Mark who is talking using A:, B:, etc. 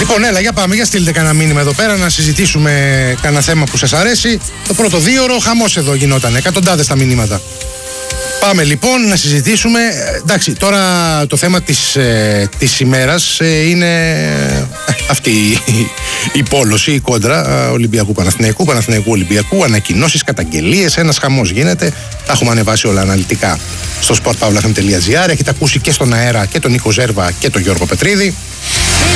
A: Λοιπόν, έλα, για πάμε, για στείλτε κανένα μήνυμα εδώ πέρα να συζητήσουμε κανένα θέμα που σας αρέσει. Το πρώτο 2 ώρο χαμός εδώ γινόταν, εκατοντάδες τα μηνύματα. Πάμε λοιπόν να συζητήσουμε. Εντάξει, τώρα το θέμα της ημέρας είναι αυτή η πόλωση, η κόντρα Ολυμπιακού Παναθηναϊκού, Παναθηναϊκού Ολυμπιακού, ανακοινώσεις, καταγγελίες, ένας χαμός γίνεται. Τα έχουμε ανεβάσει όλα αναλυτικά στο sportpavlafm.gr. Έχετε ακούσει και στον αέρα και τον Νίκο Ζέρβα και τον Γιώργο Πετρίδη.